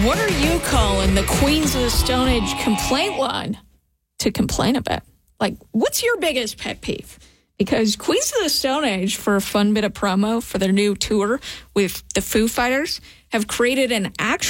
What are you calling the Queens of the Stone Age complaint line to complain about? Like, what's your biggest pet peeve? Because Queens of the Stone Age, for a fun bit of promo for their new tour with the Foo Fighters, have created an actual